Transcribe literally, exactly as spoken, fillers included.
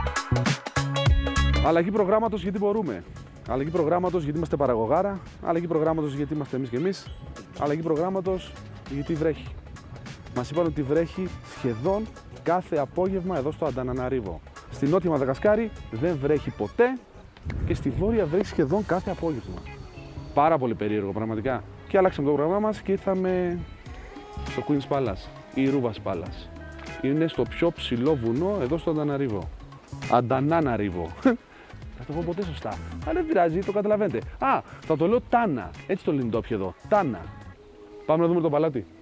Αλλαγή προγράμματος γιατί μπορούμε. Αλλαγή προγράμματος γιατί είμαστε παραγωγάρα. Αλλαγή προγράμματος γιατί είμαστε εμείς και εμείς. Αλλαγή προγράμματος γιατί βρέχει. Μας είπαν ότι βρέχει σχεδόν κάθε απόγευμα εδώ στο Ανταναναρίβο. Στη Νότια Μαδαγασκάρη δεν βρέχει ποτέ και στη Βόρεια βρέχει σχεδόν κάθε απόγευμα. Πάρα πολύ περίεργο πραγματικά. Και αλλάξαμε το πρόγραμμά μας και ήρθαμε στο Queen's Palace ή Ruvas Palace. Είναι στο πιο ψηλό βουνό εδώ στο Ανταναρίβο. Ανταναναρίβο. Θα το πω ποτέ σωστά. Αλλά δεν πειράζει, το καταλαβαίνετε. Α, θα το λέω Τάνα. Έτσι το λένε οι ντόπιοι εδώ. Τάνα. Πάμε να δούμε το παλάτι.